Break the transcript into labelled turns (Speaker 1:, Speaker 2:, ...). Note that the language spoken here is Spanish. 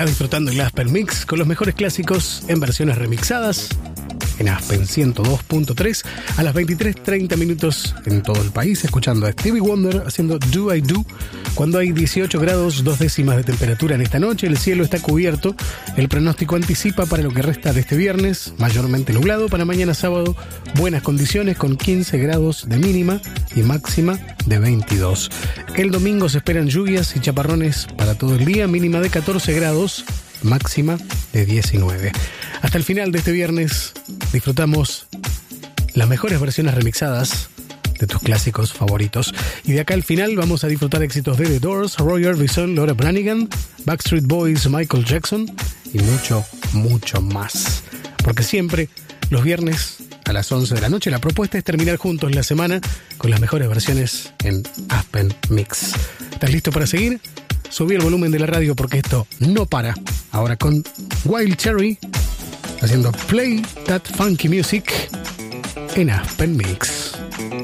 Speaker 1: Estás disfrutando el Aspen Mix con los mejores clásicos en versiones remixadas en Aspen 102.3 a las 23:30 minutos en todo el país, escuchando a Stevie Wonder haciendo Do I Do cuando hay 18 grados 2 décimas de temperatura en esta noche. El cielo está cubierto. El pronóstico anticipa para lo que resta de este viernes mayormente nublado. Para mañana sábado buenas condiciones con 15 grados de mínima y máxima de 22. El domingo se esperan lluvias y chaparrones para todo el día, mínima de 14 grados, máxima de 19. Hasta el final de este viernes disfrutamos las mejores versiones remixadas de tus clásicos favoritos. Y de acá al final vamos a disfrutar éxitos de The Doors, Roy Orbison, Laura Branigan, Backstreet Boys, Michael Jackson y mucho, mucho más. Porque siempre, los viernes a las 11 de la noche, la propuesta es terminar juntos la semana con las mejores versiones en Aspen Mix. ¿Estás listo para seguir? Subí el volumen de la radio porque esto no para. Ahora con Wild Cherry haciendo Play That Funky Music en Aspen Mix.